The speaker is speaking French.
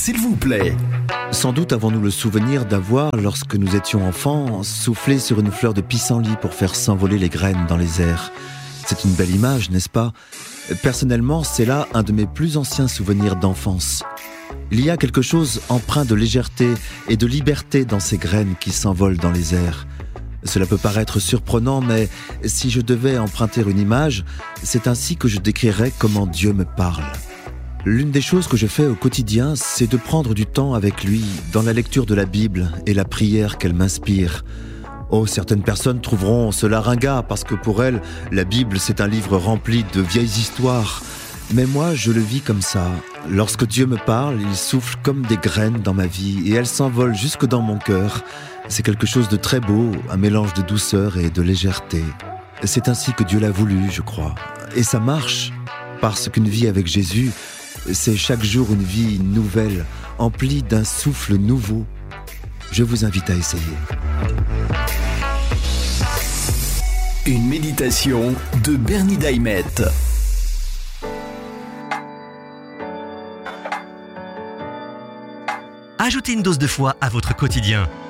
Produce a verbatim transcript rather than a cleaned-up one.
s'il vous plaît. Sans doute avons-nous le souvenir d'avoir, lorsque nous étions enfants, soufflé sur une fleur de pissenlit pour faire s'envoler les graines dans les airs. C'est une belle image, n'est-ce pas ? Personnellement, c'est là un de mes plus anciens souvenirs d'enfance. Il y a quelque chose empreint de légèreté et de liberté dans ces graines qui s'envolent dans les airs. Cela peut paraître surprenant, mais si je devais emprunter une image, c'est ainsi que je décrirais comment Dieu me parle. L'une des choses que je fais au quotidien, c'est de prendre du temps avec lui dans la lecture de la Bible et la prière qu'elle m'inspire. Oh, certaines personnes trouveront cela ringard parce que pour elles, la Bible c'est un livre rempli de vieilles histoires. Mais moi, je le vis comme ça. Lorsque Dieu me parle, il souffle comme des graines dans ma vie et elles s'envolent jusque dans mon cœur. C'est quelque chose de très beau, un mélange de douceur et de légèreté. C'est ainsi que Dieu l'a voulu, je crois. Et ça marche, parce qu'une vie avec Jésus, c'est chaque jour une vie nouvelle, emplie d'un souffle nouveau. Je vous invite à essayer. Une méditation de Bernie Daimet. Ajoutez une dose de foi à votre quotidien.